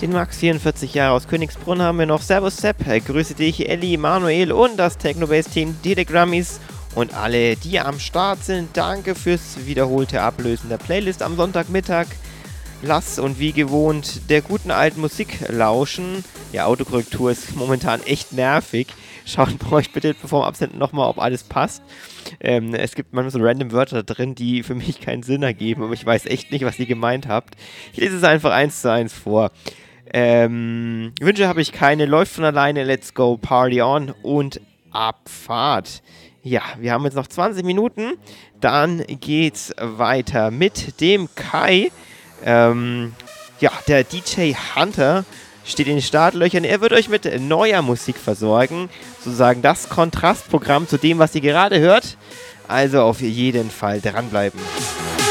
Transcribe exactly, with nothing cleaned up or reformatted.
Den Max, vierundvierzig Jahre aus Königsbrunn, haben wir noch. Servus Sepp, grüße dich, Elli, Manuel und das Technobase-Team Telegrammis und alle, die am Start sind. Danke fürs wiederholte Ablösen der Playlist am Sonntagmittag. Lass und wie gewohnt der guten alten Musik lauschen. Ja, Autokorrektur ist momentan echt nervig. Schaut bei euch bitte bevor dem Absenden nochmal, ob alles passt. Ähm, es gibt manchmal so random Wörter drin, die für mich keinen Sinn ergeben, aber ich weiß echt nicht, was ihr gemeint habt. Ich lese es einfach eins zu eins vor. Ähm, Wünsche habe ich keine, läuft von alleine, let's go, party on und Abfahrt. Ja, wir haben jetzt noch zwanzig Minuten, dann geht's weiter mit dem Kai. Ähm, ja, der D J Hunter steht in den Startlöchern. Er wird euch mit neuer Musik versorgen. Sozusagen das Kontrastprogramm zu dem, was ihr gerade hört. Also auf jeden Fall dranbleiben.